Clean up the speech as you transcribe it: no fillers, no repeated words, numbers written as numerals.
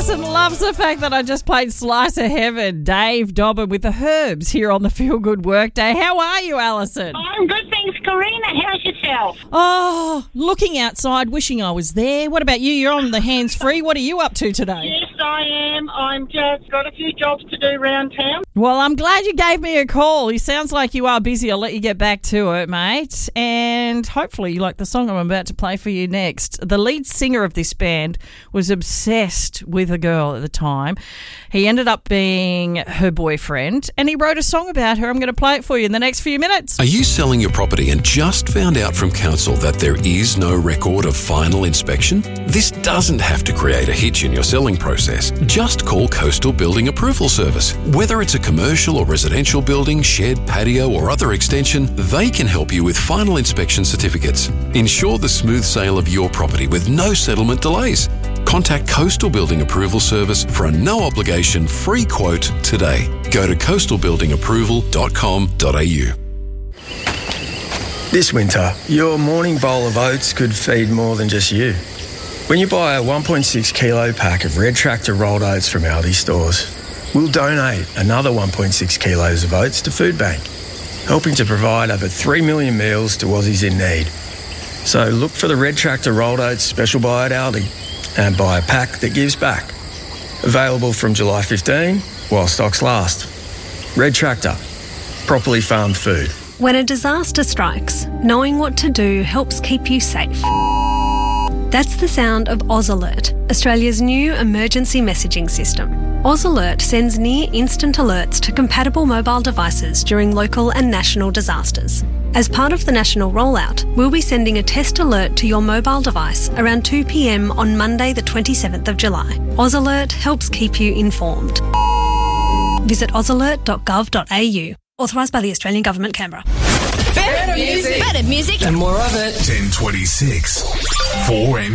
Alison loves the fact that I just played Slice of Heaven. Dave Dobbin with the Herbs here on the Feel Good Workday. How are you, Alison? I'm good, thanks, Karina. How's yourself? Oh, looking outside, wishing I was there. What about you? You're on the hands-free. What are you up to today? Yes, I am. I'm just got a few jobs to do around town. Well, I'm glad you gave me a call. He sounds like you are busy. I'll let you get back to it, mate. And hopefully you like the song I'm about to play for you next. The lead singer of this band was obsessed with a girl at the time. He ended up being her boyfriend, and he wrote a song about her. I'm going to play it for you in the next few minutes. Are you selling your property and just found out from council that there is no record of final inspection? This doesn't have to create a hitch in your selling process. Just call Coastal Building Approval Service. Whether it's a commercial or residential building, shed, patio or other extension, they can help you with final inspection certificates. Ensure the smooth sale of your property with no settlement delays. Contact Coastal Building Approval Service for a no-obligation free quote today. Go to coastalbuildingapproval.com.au. This winter, your morning bowl of oats could feed more than just you. When you buy a 1.6 kilo pack of Red Tractor rolled oats from Aldi stores, we'll donate another 1.6 kilos of oats to Food Bank, helping to provide over 3 million meals to Aussies in need. So look for the Red Tractor rolled oats special buy at Aldi and buy a pack that gives back. Available from July 15 while stocks last. Red Tractor, properly farmed food. When a disaster strikes, knowing what to do helps keep you safe. That's the sound of Oz Alert, Australia's new emergency messaging system. Oz Alert sends near-instant alerts to compatible mobile devices during local and national disasters. As part of the national rollout, we'll be sending a test alert to your mobile device around 2 p.m. on Monday the 27th of July. Oz Alert helps keep you informed. Visit ozalert.gov.au. Authorised by the Australian Government, Canberra. Better music. Better music. And more of it. 1026 4M.